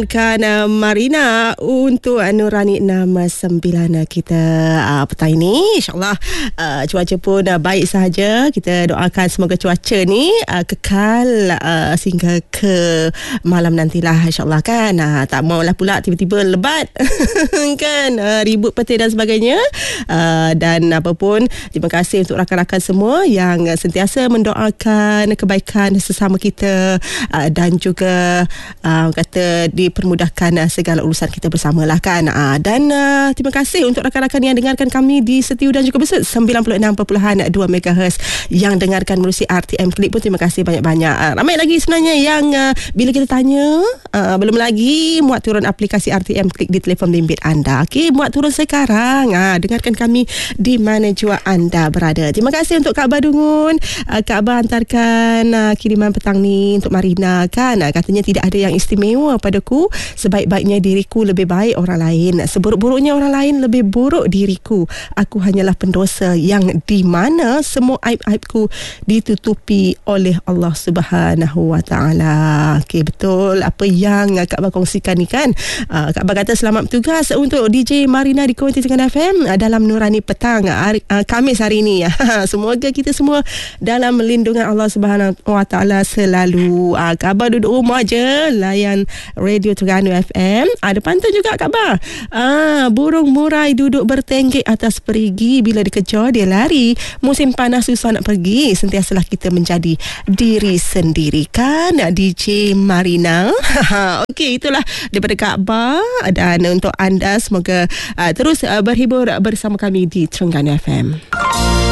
Kan Marina untuk Nurani 69 kita petang ini, InsyaAllah cuaca pun baik sahaja. Kita doakan semoga cuaca ni kekal sehingga ke malam nantilah, InsyaAllah kan. Tak maulah pula tiba-tiba lebat kan, ribut petir dan sebagainya. Dan apa pun, terima kasih untuk rakan-rakan semua yang sentiasa mendoakan kebaikan sesama kita, dan juga kata dipermudahkan segala urusan kita bersamalah kan. Dan terima kasih untuk rakan-rakan yang dengarkan kami di setiu dan juga besut 96.2 MHz yang dengarkan melalui RTM Klik pun terima kasih banyak-banyak. Ramai lagi sebenarnya yang bila kita tanya belum lagi muat turun aplikasi RTM Klik di telefon bimbit anda. Okey, muat turun sekarang. Dengarkan kami di mana jua anda berada. Terima kasih untuk Kak Badungun. Kak Abah hantarkan kiriman petang ni untuk Marina kan. Katanya tidak ada yang istimewa padaku. Sebaik-baiknya diriku lebih baik orang lain. Seburuk-buruknya orang lain lebih buruk diriku. Aku hanyalah pendosa yang di mana semua aib-aibku ditutupi oleh Allah Subhanahu Wa Taala. Okey, betul apa yang Kak Abah kongsikan ni kan. Kak Abah kata selamat bertugas untuk DJ Marina di Kuanti Tengah FM dalam Nurani Petang Khamis hari ini. Semoga kita semua dalam lindungan Allah Subhanahu Wa Taala selalu. Kak Abah duduk rumah je layan Radio Terengganu FM. Ada pantun juga Kak Abah. Burung murai duduk bertenggek atas perigi, bila dikejar dia lari. Musim panas susah nak pergi, sentiasalah kita menjadi diri sendiri kan DJ Marina. Okey, itulah daripada Kak Abah. Dan untuk anda semoga terus berhibur bersama kami di Terengganu FM.